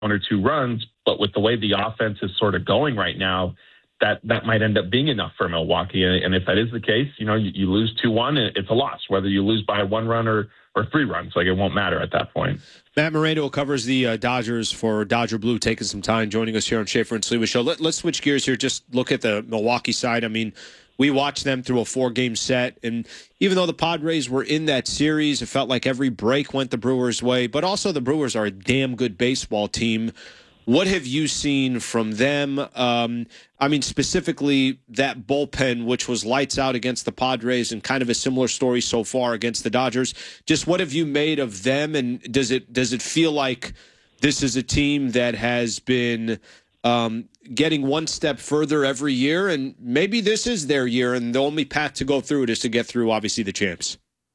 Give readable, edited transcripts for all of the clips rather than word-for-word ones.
one or two runs, but with the way the offense is sort of going right now, that might end up being enough for Milwaukee. And if that is the case, you lose 2-1, it's a loss, whether you lose by 1 run or 3 runs. Like, it won't matter at that point. Matt Moreno covers the Dodgers for Dodger Blue, taking some time joining us here on Schaefer and Sliwa Show. Let's switch gears here. Just look at the Milwaukee side. I mean, we watched them through a 4-game set, and even though the Padres were in that series, it felt like every break went the Brewers' way, but also the Brewers are a damn good baseball team. What have you seen from them? I mean, specifically that bullpen, which was lights out against the Padres, and kind of a similar story so far against the Dodgers. Just what have you made of them, and does it feel like this is a team that has been getting one step further every year, and maybe this is their year, and the only path to go through it is to get through, obviously, the champs?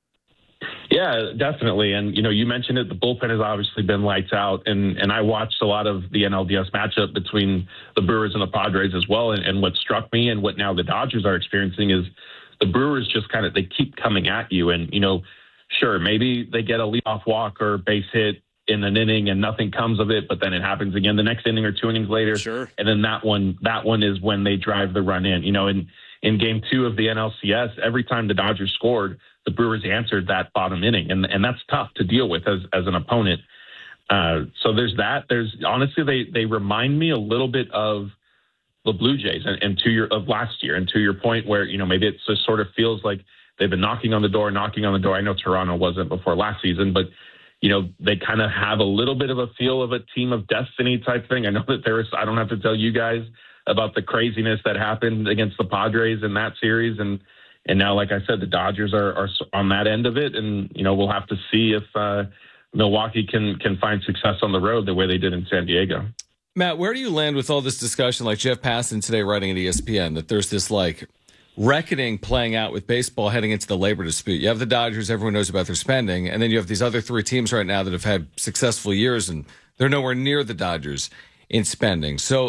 Yeah, definitely. And, you mentioned it. The bullpen has obviously been lights out. And I watched a lot of the NLDS matchup between the Brewers and the Padres as well. And what struck me and what now the Dodgers are experiencing is the Brewers just they keep coming at you. And, sure, maybe they get a leadoff walk or base hit in an inning and nothing comes of it, but then it happens again the next inning or 2 innings later. Sure. And then that one is when they drive the run in. In game 2 of the NLCS, every time the Dodgers scored, the Brewers answered that bottom inning, and that's tough to deal with as an opponent. So there's that. There's honestly, they remind me a little bit of the Blue Jays and of last year. And to your point, where maybe it just sort of feels like they've been knocking on the door. I know Toronto wasn't before last season, but they kind of have a little bit of a feel of a team of destiny type thing. I know that I don't have to tell you guys about the craziness that happened against the Padres in that series, and now, like I said, the Dodgers are on that end of it, and we'll have to see if Milwaukee can find success on the road the way they did in San Diego. Matt, where do you land with all this discussion, like Jeff Passan today writing at ESPN, that there's this reckoning playing out with baseball heading into the labor dispute? You have the Dodgers, everyone knows about their spending, and then you have these other 3 teams right now that have had successful years, and they're nowhere near the Dodgers in spending. So,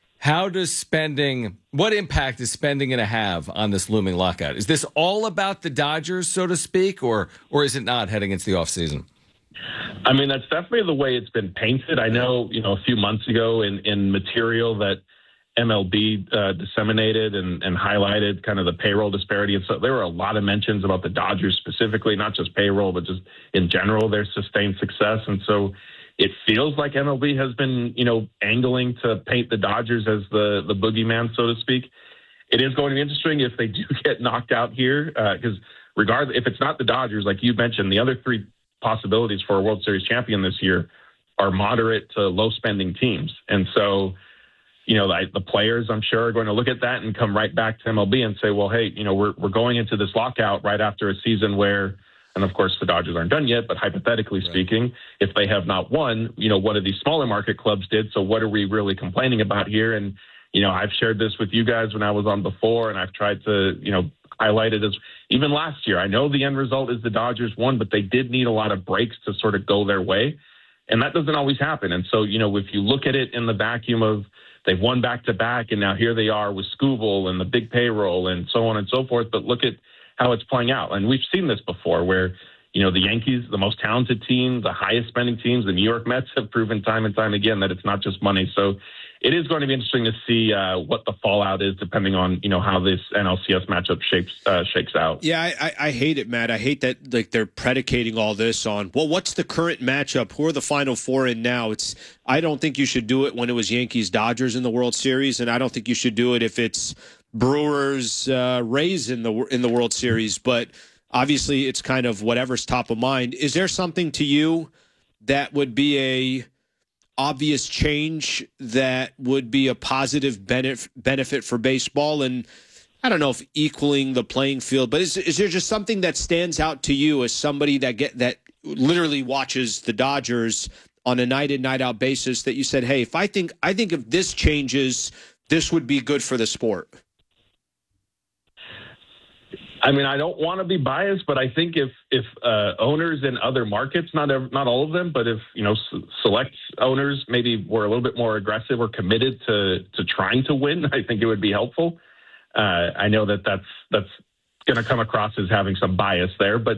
what impact is spending going to have on this looming lockout? Is this all about the Dodgers, so to speak, or is it not heading into the offseason? I mean, that's definitely the way it's been painted. I know, a few months ago in material that MLB disseminated and highlighted kind of the payroll disparity. And so there were a lot of mentions about the Dodgers specifically, not just payroll, but just in general, their sustained success. And so it feels like MLB has been, angling to paint the Dodgers as the boogeyman, so to speak. It is going to be interesting if they do get knocked out here, because regardless, if it's not the Dodgers, like you mentioned, the other 3 possibilities for a World Series champion this year are moderate to low spending teams. And so, the players, I'm sure, are going to look at that and come right back to MLB and say, well, hey, we're going into this lockout right after a season where, and of course the Dodgers aren't done yet, but hypothetically speaking, if they have not won, what do these smaller market clubs did? So what are we really complaining about here? And, I've shared this with you guys when I was on before, and I've tried to, highlight it as even last year. I know the end result is the Dodgers won, but they did need a lot of breaks to sort of go their way. And that doesn't always happen. And so, if you look at it in the vacuum of they've won back-to-back, and now here they are with Skubal and the big payroll and so on and so forth, but look at how it's playing out. And we've seen this before where, the Yankees, the most talented team, the highest spending teams, the New York Mets have proven time and time again that it's not just money. So it is going to be interesting to see what the fallout is depending on, how this NLCS matchup shakes out. Yeah, I hate it, Matt. I hate that they're predicating all this on, well, what's the current matchup? Who are the Final 4 in now? I don't think you should do it when it was Yankees-Dodgers in the World Series, and I don't think you should do it if it's Brewers-Rays in the World Series. But obviously, it's kind of whatever's top of mind. Is there something to you that would be a obvious change that would be a positive benefit for baseball? And I don't know if equaling the playing field, but is there just something that stands out to you as somebody that literally watches the Dodgers on a night in, night out basis that you said, hey, I think if this changes, this would be good for the sport? I mean, I don't want to be biased, but I think if owners in other markets, not all of them, but if select owners maybe were a little bit more aggressive or committed to trying to win, I think it would be helpful. I know that's going to come across as having some bias there, but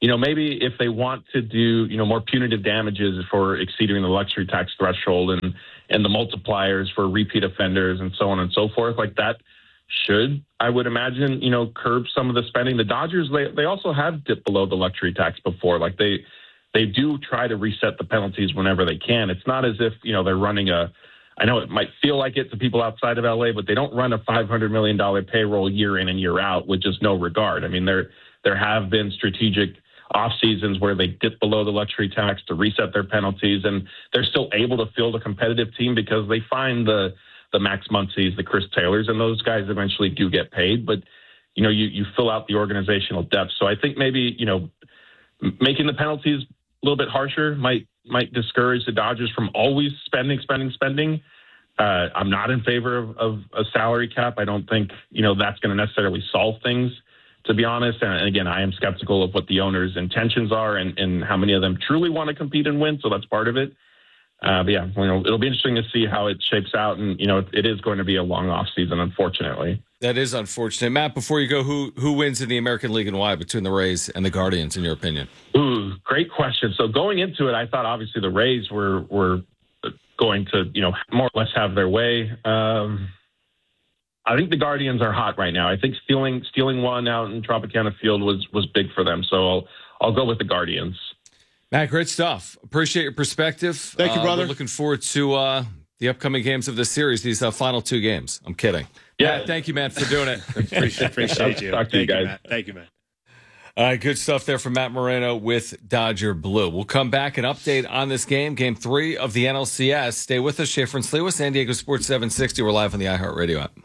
maybe if they want to do, more punitive damages for exceeding the luxury tax threshold and the multipliers for repeat offenders and so on and so forth, like that should, I would imagine, curb some of the spending. The Dodgers, they also have dipped below the luxury tax before. Like they do try to reset the penalties whenever they can. It's not as if, they're running I know it might feel like it to people outside of LA, but they don't run a $500 million payroll year in and year out with just no regard. I mean, there have been strategic off seasons where they dip below the luxury tax to reset their penalties, and they're still able to field a competitive team because they find the Max Muncies, the Chris Taylors, and those guys eventually do get paid. But, you fill out the organizational depth. So I think maybe, making the penalties a little bit harsher might discourage the Dodgers from always spending. I'm not in favor of a salary cap. I don't think, that's going to necessarily solve things, to be honest. And again, I am skeptical of what the owners' intentions are and how many of them truly want to compete and win. So that's part of it. But yeah, it'll be interesting to see how it shapes out. And, it is going to be a long off season, unfortunately. That is unfortunate. Matt, before you go, who wins in the American League and why between the Rays and the Guardians, in your opinion? Ooh, great question. So going into it, I thought obviously the Rays were going to, more or less have their way. I think the Guardians are hot right now. I think stealing one out in Tropicana Field was big for them. So I'll go with the Guardians. Matt, great stuff. Appreciate your perspective. Thank you, brother. We're looking forward to the upcoming games of this series, these final 2 games. I'm kidding. Yeah. Matt, thank you, man, for doing it. Appreciate you. Talk to you guys. Matt. Thank you, man. All right, good stuff there from Matt Moreno with Dodger Blue. We'll come back and update on this game 3 of the NLCS. Stay with us, Schaefer and Sliwa, San Diego Sports 760. We're live on the iHeartRadio app.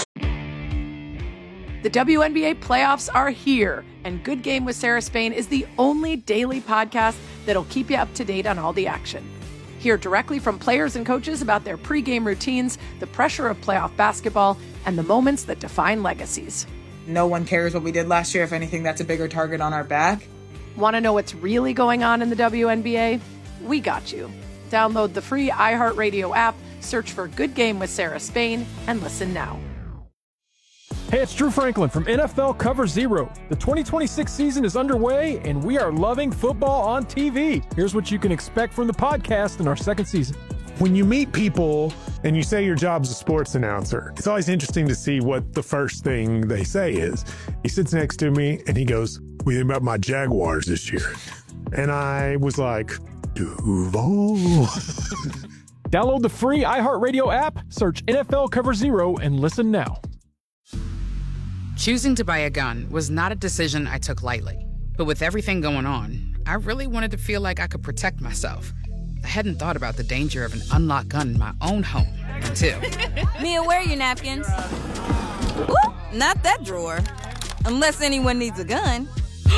The WNBA playoffs are here, and Good Game with Sarah Spain is the only daily podcast that'll keep you up to date on all the action. Hear directly from players and coaches about their pregame routines, the pressure of playoff basketball, and the moments that define legacies. No one cares what we did last year. If anything, that's a bigger target on our back. Want to know what's really going on in the WNBA? We got you. Download the free iHeartRadio app, search for Good Game with Sarah Spain, and listen now. Hey, it's Drew Franklin from NFL Cover Zero. The 2026 season is underway, and we are loving football on TV. Here's what you can expect from the podcast in our second season. When you meet people and you say your job's a sports announcer, it's always interesting to see what the first thing they say is. He sits next to me and he goes, "What do you think about my Jaguars this year?" And I was like, Duval. Download the free iHeartRadio app, search NFL Cover Zero, and listen now. Choosing to buy a gun was not a decision I took lightly. But with everything going on, I really wanted to feel like I could protect myself. I hadn't thought about the danger of an unlocked gun in my own home until... Mia, where are your napkins? Ooh, not that drawer. Unless anyone needs a gun.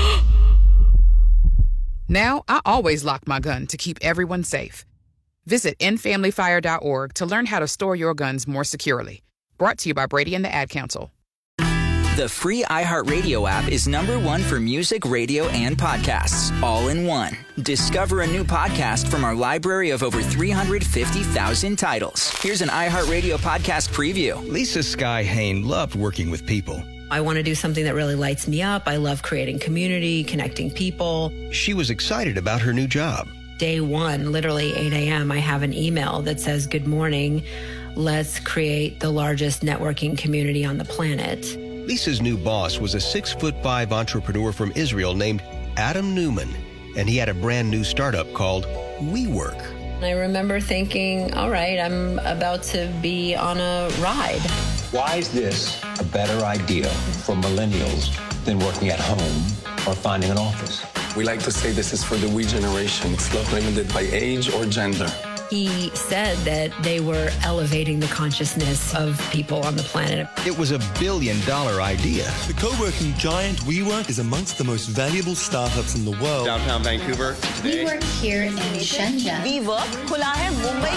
Now, I always lock my gun to keep everyone safe. Visit endfamilyfire.org to learn how to store your guns more securely. Brought to you by Brady and the Ad Council. The free iHeartRadio app is #1 for music, radio, and podcasts, all in one. Discover a new podcast from our library of over 350,000 titles. Here's an iHeartRadio podcast preview. Lisa Sky Hain loved working with people. I want to do something that really lights me up. I love creating community, connecting people. She was excited about her new job. Day one, literally 8 a.m., I have an email that says, "Good morning. Let's create the largest networking community on the planet." Lisa's new boss was a 6'5" entrepreneur from Israel named Adam Newman, and he had a brand new startup called WeWork. I remember thinking, all right, I'm about to be on a ride. Why is this a better idea for millennials than working at home or finding an office? We like to say this is for the we generation. It's not limited by age or gender. He said that they were elevating the consciousness of people on the planet. It was $1 billion idea. The co-working giant WeWork is amongst the most valuable startups in the world. Downtown Vancouver today. We work here in Shenzhen. WeWork खुला है मुंबई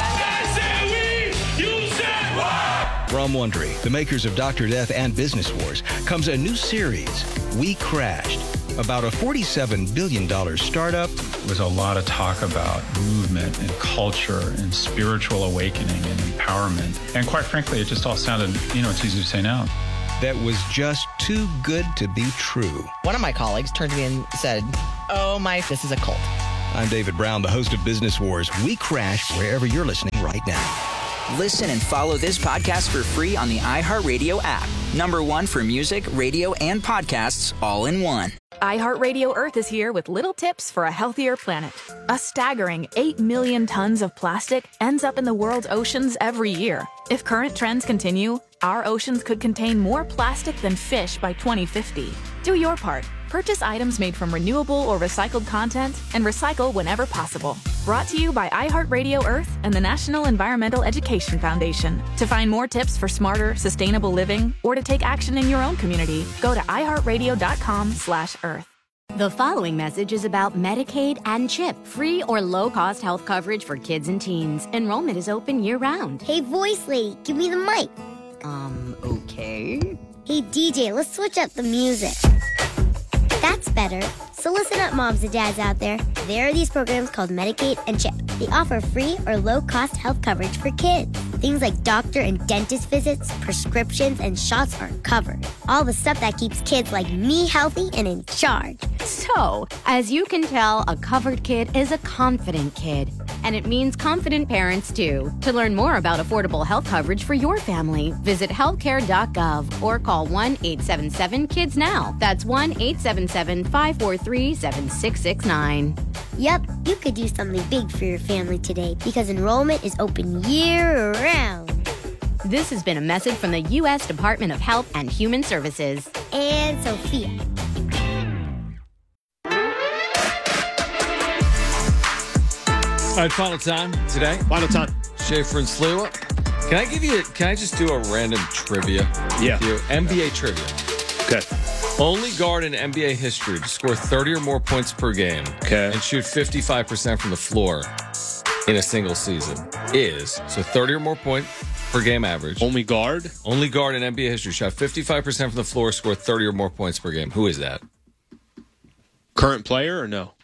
के. From Wondery, the makers of Dr. Death and Business Wars, comes a new series, We Crashed, about a $47 billion startup. There was a lot of talk about movement and culture and spiritual awakening and empowerment. And quite frankly, it just all sounded, it's easy to say now. that was just too good to be true. One of my colleagues turned to me and said, this is a cult. I'm David Brown, the host of Business Wars. We crash wherever you're listening right now. Listen and follow this podcast for free on the iHeartRadio app. #1 for music, radio, and podcasts all in one. iHeartRadio Earth is here with little tips for a healthier planet. A staggering 8 million tons of plastic ends up in the world's oceans every year. If current trends continue, our oceans could contain more plastic than fish by 2050. Do your part. Purchase items made from renewable or recycled content and recycle whenever possible. Brought to you by iHeartRadio Earth and the National Environmental Education Foundation. To find more tips for smarter, sustainable living or to take action in your own community, go to iHeartRadio.com/Earth. The following message is about Medicaid and CHIP, free or low-cost health coverage for kids and teens. Enrollment is open year-round. Hey, voice lady, give me the mic. Okay. Hey, DJ, let's switch up the music. That's better. So listen up, moms and dads out there. There are these programs called Medicaid and CHIP. They offer free or low-cost health coverage for kids. Things like doctor and dentist visits, prescriptions, and shots are covered. All the stuff that keeps kids like me healthy and in charge. So, as you can tell, a covered kid is a confident kid. And it means confident parents, too. To learn more about affordable health coverage for your family, visit healthcare.gov or call 1-877-KIDS-NOW. That's 1-877-543-7669. Yep, you could do something big for your family today because enrollment is open year-round. This has been a message from the U.S. Department of Health and Human Services. And Sophia. All right, final time today. Final time. Schaefer and Sliwa. Can I just do a random trivia? Yeah. With you? NBA trivia. Okay. Only guard in NBA history to score 30 or more points per game and shoot 55% from the floor in a single season is, so 30 or more point per game average. Only guard? Only guard in NBA history shot 55% from the floor, scored 30 or more points per game. Who is that? Current player or no?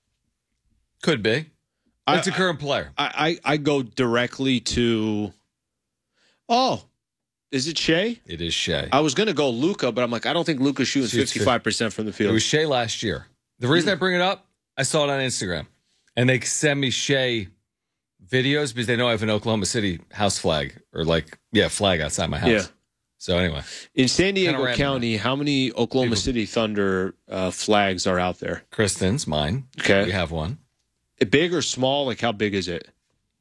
Could be. It's a current player. I go directly to. Oh, is it Shea? It is Shea. I was going to go Luka, but I'm like, I don't think Luka's shooting 55% from the field. It was Shea last year. The reason I bring it up, I saw it on Instagram, and they send me Shea videos because they know I have an Oklahoma City house flag flag outside my house. Yeah. So anyway, in San Diego County, how many Oklahoma City Thunder flags are out there? Kristen's, mine. Okay, we have one. Big or small? Like how big is it?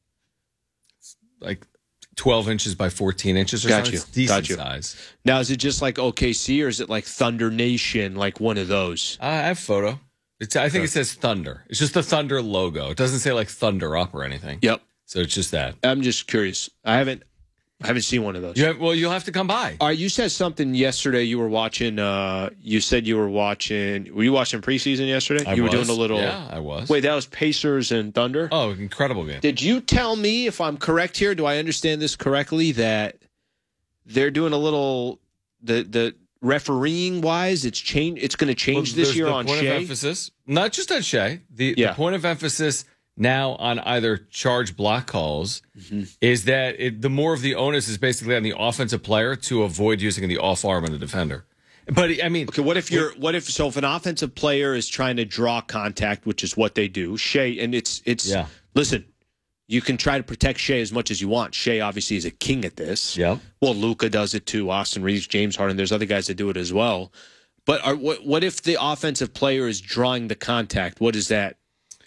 It's like 12 inches by 14 inches or something. It's decent size. Now, is it just like OKC or is it like Thunder Nation, like one of those? I have a photo. I think it says Thunder. It's just the Thunder logo. It doesn't say like Thunder Up or anything. Yep. So it's just that. I'm just curious. I haven't seen one of those. You'll have to come by. All right, you said something yesterday. You were watching. You said you were watching. Were you watching preseason yesterday? You were doing a little. Yeah, I was. Wait, that was Pacers and Thunder. Oh, incredible game. Did you tell me, if I'm correct here? Do I understand this correctly? That they're doing a little the refereeing wise. It's going to change this year on Shea. Shea. Of emphasis, not just on Shea. The point of emphasis now on either charge block calls is that the more of the onus is basically on the offensive player to avoid using the off arm on the defender. But I mean, okay, if an offensive player is trying to draw contact, which is what they do, Shea, and it's listen, you can try to protect Shea as much as you want. Shea obviously is a king at this. Yeah. Well, Luka does it too. Austin Reeves, James Harden. There's other guys that do it as well. But what if the offensive player is drawing the contact? What is that?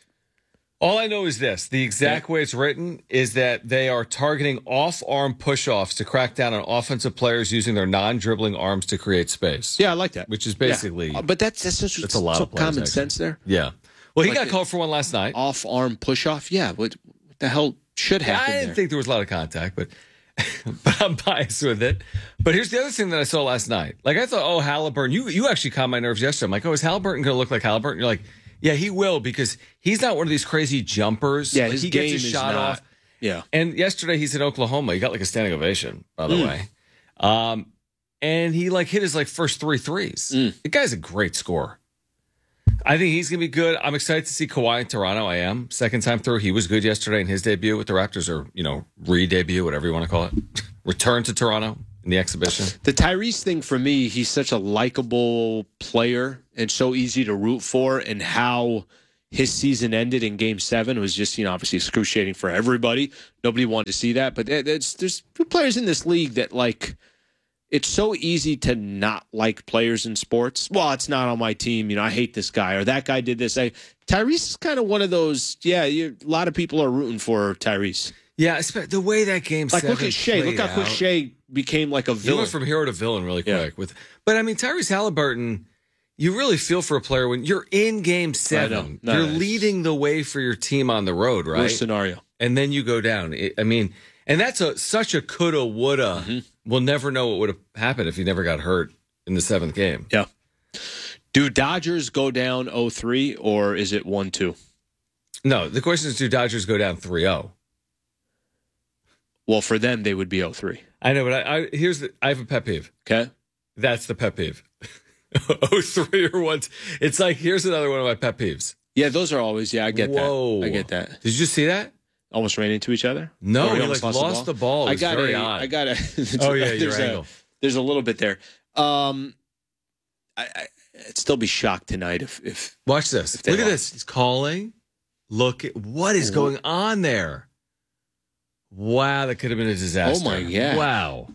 All I know is this. The exact way it's written is that they are targeting off-arm push-offs to crack down on offensive players using their non-dribbling arms to create space. Yeah, I like that. Which is basically... Yeah. But that's a lot of common sense there. Yeah. Well, he got called for one last night. Off-arm push-off? Yeah. What the hell should happen I didn't think there was a lot of contact, but I'm biased with it. But here's the other thing that I saw last night. Like, I thought, Halliburton... You actually calmed my nerves yesterday. I'm like, is Halliburton going to look like Halliburton? You're like... Yeah, he will because he's not one of these crazy jumpers. Yeah, he gets his shot off. Yeah. And yesterday he's in Oklahoma. He got like a standing ovation, by the way. And he hit his first 3 threes. The guy's a great scorer. I think he's going to be good. I'm excited to see Kawhi in Toronto. I am. Second time through. He was good yesterday in his debut with the Raptors or, re-debut, whatever you want to call it. Return to Toronto in the exhibition. The Tyrese thing for me, he's such a likable player and so easy to root for, and how his season ended in Game 7 was just, obviously excruciating for everybody. Nobody wanted to see that. But there's players in this league that, like, it's so easy to not like players in sports. Well, it's not on my team. I hate this guy, or that guy did this. Tyrese is kind of one of those, a lot of people are rooting for Tyrese. Yeah, the way that game like, look at Shea. Look how quick Shea became like a villain. He went from hero to villain really quick. But Tyrese Halliburton, you really feel for a player when you're in Game 7. You're leading the way for your team on the road, right? Worst scenario. And then you go down. And that's such a coulda, woulda. Mm-hmm. We'll never know what would have happened if he never got hurt in the 7th game. Yeah. Do Dodgers go down 0-3, or is it 1-2? No, the question is, do Dodgers go down 3-0? Well, for them, they would be 0-3. I know, but I have a pet peeve. Okay. That's the pet peeve. 0-3 or 1. It's like, here's another one of my pet peeves. Yeah, those are always, I get that. I get that. Did you see that? Almost ran into each other? No, he lost the ball. It was very odd. I got a... Oh, yeah, your angle. There's a little bit there. I'd still be shocked tonight if watch this. Look at this. He's calling. Look at what is going on there. Wow, that could have been a disaster. Oh, my God. Wow.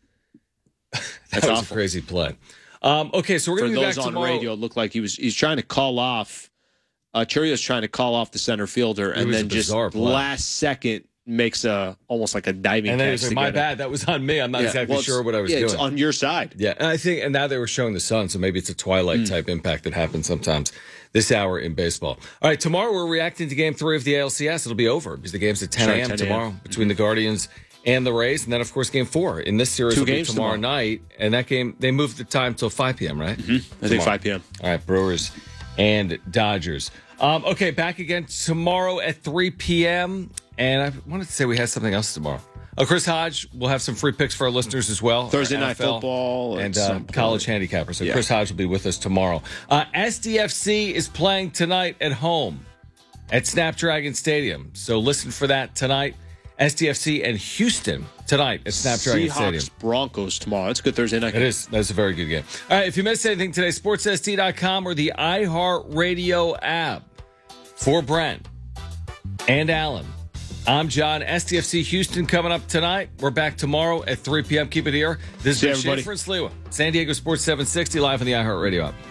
That was a crazy play. Okay, so we're going to be back tomorrow. For those on radio, it looked like he's trying to call off. Churrio's trying to call off the center fielder, and then just last second makes almost like a diving catch. And then he's like, my bad, that was on me. I'm not exactly sure what I was doing. It's on your side. Yeah, and now they were showing the sun, so maybe it's a twilight-type impact that happens sometimes this hour in baseball. All right, tomorrow we're reacting to Game 3 of the ALCS. It'll be over because the game's at 10 a.m. tomorrow between the Guardians and the Rays. And then, of course, Game 4 in this series will be tomorrow night. And that game, they moved the time till 5 p.m., right? Mm-hmm. I think 5 p.m. All right, Brewers and Dodgers. Okay, back again tomorrow at 3 p.m. And I wanted to say we had something else tomorrow. Chris Hodge will have some free picks for our listeners as well. Thursday night football and college handicapper. So Chris Hodge will be with us tomorrow. SDFC is playing tonight at home at Snapdragon Stadium. So listen for that tonight. SDFC and Houston tonight at Snapdragon Stadium. Seahawks Broncos tomorrow. That's a good Thursday night game. It is. That's a very good game. All right, if you missed anything today, sportsst.com or the iHeartRadio app. For Brent and Alan, I'm John. SDFC Houston coming up tonight. We're back tomorrow at 3 p.m. Keep it here. This is Schaefer and Sliwa. San Diego Sports 760 live on the iHeartRadio app.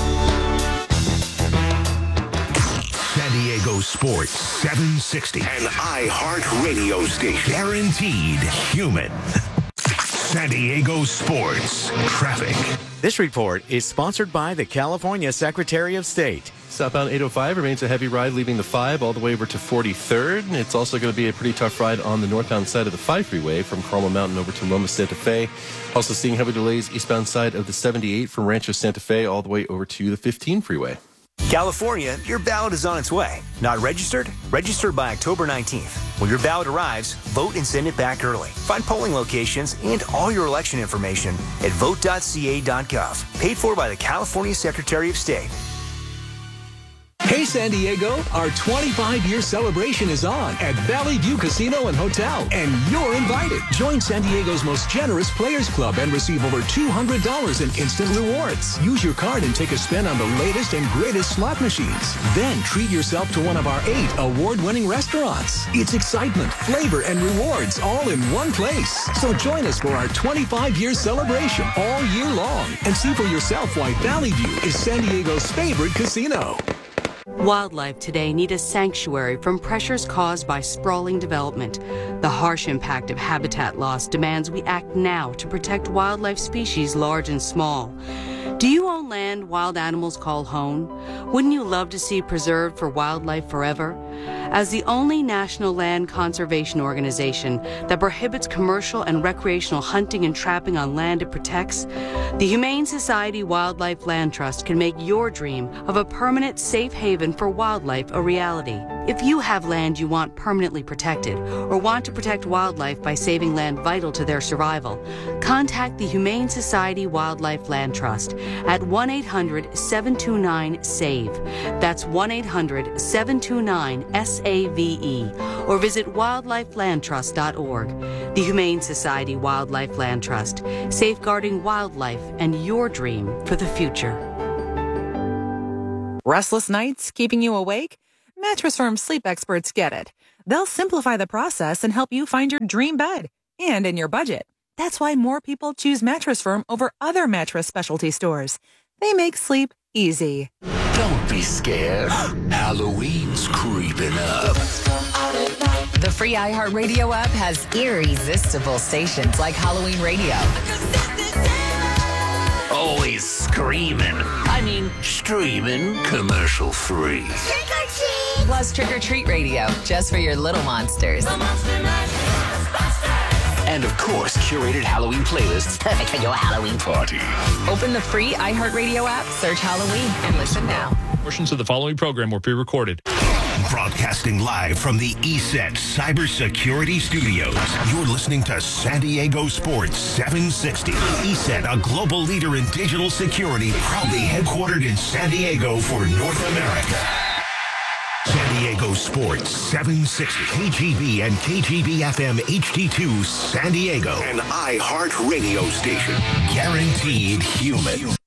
San Diego Sports 760. An iHeartRadio station. Guaranteed human. San Diego Sports Traffic. This report is sponsored by the California Secretary of State. Southbound 805 remains a heavy ride leaving the 5 all the way over to 43rd. It's also going to be a pretty tough ride on the northbound side of the 5 freeway from Carmel Mountain over to Loma Santa Fe. Also seeing heavy delays eastbound side of the 78 from Rancho Santa Fe all the way over to the 15 freeway. California, your ballot is on its way. Not registered? Register by October 19th. When your ballot arrives, vote and send it back early. Find polling locations and all your election information at vote.ca.gov. Paid for by the California Secretary of State. Hey San Diego, our 25-year celebration is on at Valley View Casino and Hotel, and you're invited. Join San Diego's most generous Players Club and receive over $200 in instant rewards. Use your card and take a spin on the latest and greatest slot machines. Then treat yourself to one of our 8 award-winning restaurants. It's excitement, flavor, and rewards all in one place. So join us for our 25-year celebration all year long and see for yourself why Valley View is San Diego's favorite casino. Wildlife today need a sanctuary from pressures caused by sprawling development. The harsh impact of habitat loss demands we act now to protect wildlife species large and small. Do you own land wild animals call home? Wouldn't you love to see preserved for wildlife forever? As the only national land conservation organization that prohibits commercial and recreational hunting and trapping on land it protects, the Humane Society Wildlife Land Trust can make your dream of a permanent safe haven for wildlife a reality. If you have land you want permanently protected or want to protect wildlife by saving land vital to their survival, contact the Humane Society Wildlife Land Trust at 1-800-729-SAVE. That's 1-800-729-SAVE. SAVE, or visit wildlifelandtrust.org. The Humane Society Wildlife Land Trust, safeguarding wildlife and your dream for the future. Restless nights keeping you awake? Mattress Firm sleep experts get it. They'll simplify the process and help you find your dream bed, and in your budget. That's why more people choose Mattress Firm over other mattress specialty stores. They make sleep easy. Don't be scared. Halloween's creeping up. The free iHeartRadio app has irresistible stations like Halloween Radio. Always screaming. I mean, streaming commercial free. Trick or treat! Plus Trick or Treat Radio, just for your little monsters. And of course, curated Halloween playlists perfect for your Halloween party. Open the free iHeartRadio app, search Halloween, and listen now. Portions of the following program were pre-recorded. Broadcasting live from the ESET Cybersecurity Studios. You're listening to San Diego Sports 760. ESET, a global leader in digital security, proudly headquartered in San Diego for North America. San Diego Sports 760. KGB and KGB FM HD2 San Diego. An iHeart radio station. Guaranteed human.